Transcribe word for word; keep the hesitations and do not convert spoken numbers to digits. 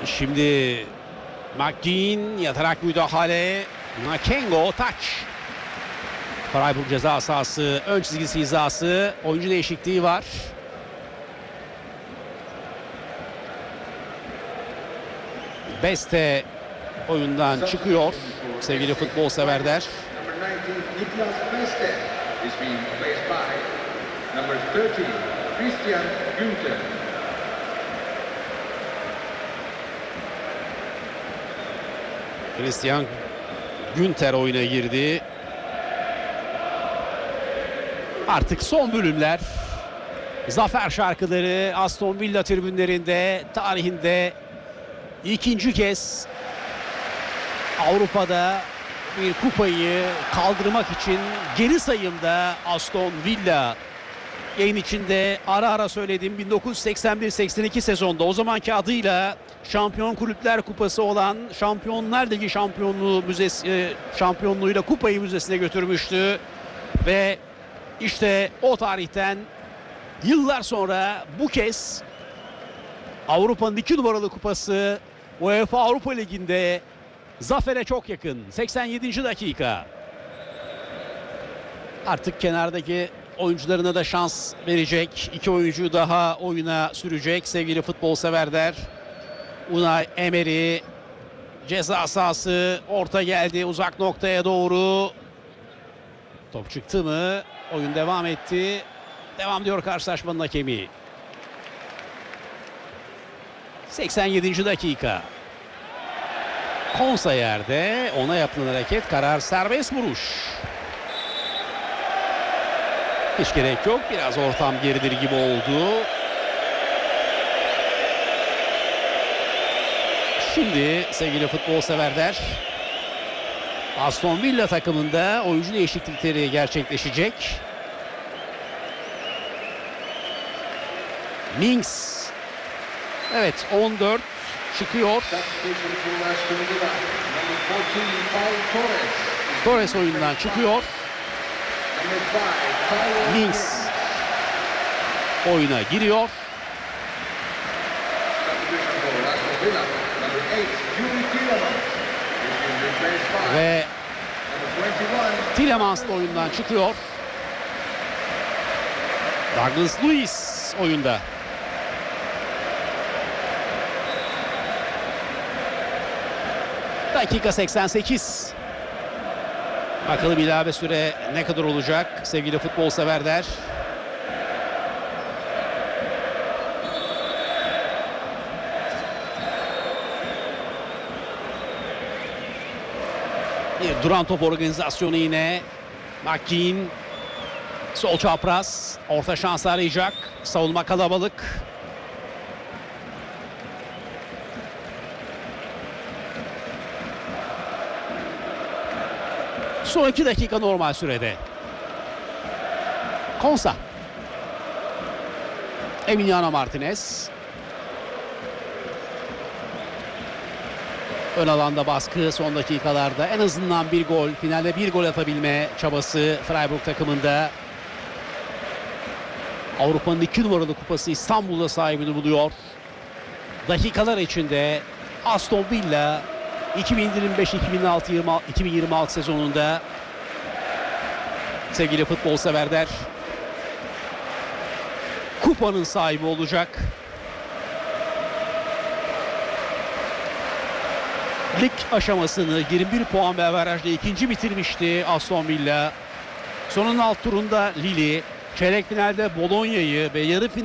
Şimdi McGinn yatarak müdahale. Nakengo taç. Freiburg ceza sahası ön çizgisi hizası. Oyuncu değişikliği var. Beste oyundan çıkıyor sevgili futbol severler. Christian Günther oyuna girdi. Artık son bölümler. Zafer şarkıları Aston Villa tribünlerinde, tarihinde ikinci kez Avrupa'da bir kupayı kaldırmak için geri sayımda Aston Villa. Yayın içinde ara ara söylediğim bin dokuz yüz seksen bir seksen iki sezonda o zamanki adıyla Şampiyon Kulüpler Kupası olan Şampiyonlar Ligi şampiyonluğu müzesi, şampiyonluğuyla kupayı müzesine götürmüştü. Ve işte o tarihten yıllar sonra bu kez Avrupa'nın iki numaralı kupası UEFA Avrupa Ligi'nde zafere çok yakın. seksen yedinci dakika. Artık kenardaki oyuncularına da şans verecek. İki oyuncu daha oyuna sürecek sevgili futbol severler. Unai Emery ceza sahası, orta geldi uzak noktaya doğru. Top çıktı mı? Oyun devam etti. Devam diyor karşılaşmanın hakemi. seksen yedinci dakika. Konsa yerde, ona yapılan hareket, karar serbest vuruş. Hiç gerek yok. Biraz ortam geridir gibi oldu. Şimdi sevgili futbol severler, Aston Villa takımında oyuncu değişiklikleri gerçekleşecek. Mings, evet on dört çıkıyor. Torres oyundan çıkıyor. Mings oyuna giriyor. Ve Tielemans da oyundan çıkıyor. Douglas Luiz oyunda. Dakika seksen sekiz. Bakalım ilave süre ne kadar olacak sevgili futbol severler. Bir duran top organizasyonu yine. McGinn sol çapraz, orta şans arayacak. Savunma kalabalık. Son iki dakika normal sürede. Konsa. Emiliano Martinez. Ön alanda baskı son dakikalarda. En azından bir gol, finalde bir gol atabilme çabası Freiburg takımında. Avrupa'nın iki numaralı kupası İstanbul'da sahibini buluyor. Dakikalar içinde Aston Villa iki bin yirmi beş iki bin yirmi altı sezonunda sevgili futbol severler kupanın sahibi olacak. Lig aşamasını yirmi bir puan ve averajla ikinci bitirmişti Aston Villa. Sonun alt turunda Lille, çeyrek finalde Bologna'yı ve yarı final